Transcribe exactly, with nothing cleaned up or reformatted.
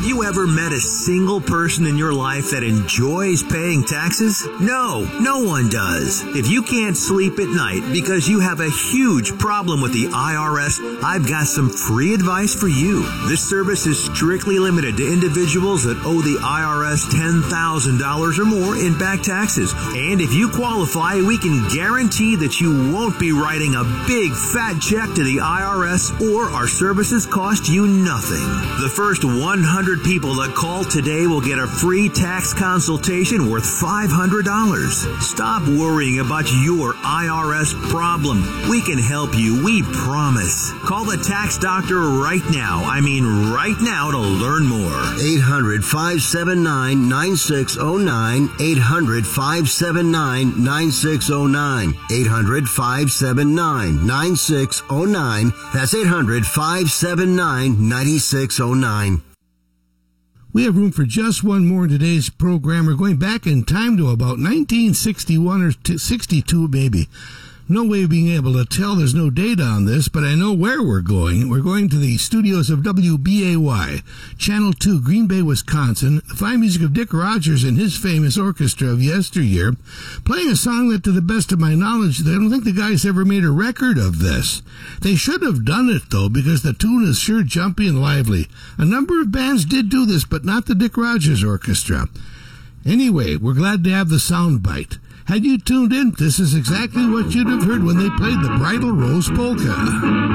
Have you ever met a single person in your life that enjoys paying taxes? No, no one does. If you can't sleep at night because you have a huge problem with the I R S, I've got some free advice for you. This service is strictly limited to individuals that owe the I R S ten thousand dollars or more in back taxes. And if you qualify, we can guarantee that you won't be writing a big fat check to the I R S, or our services cost you nothing. The first one hundred people that call today will get a free tax consultation worth five hundred dollars. Stop worrying about your I R S problem. We can help you, we promise. Call the tax doctor right now. I mean right now to learn more. eight hundred, five seven nine, nine six zero nine. eight hundred, five seven nine, nine six zero nine. eight hundred, five seven nine, nine six zero nine. That's eight hundred, five seven nine, nine six zero nine. We have room for just one more in today's program. We're going back in time to about nineteen sixty-one or sixty-two, maybe. No way of being able to tell. There's no data on this, but I know where we're going. We're going to the studios of W B A Y, Channel two, Green Bay, Wisconsin. The fine music of Dick Rogers and his famous orchestra of yesteryear, playing a song that, to the best of my knowledge, I don't think the guys ever made a record of this. They should have done it, though, because the tune is sure jumpy and lively. A number of bands did do this, but not the Dick Rogers Orchestra. Anyway, we're glad to have the sound bite. Had you tuned in, this is exactly what you'd have heard when they played the Bridal Rose Polka.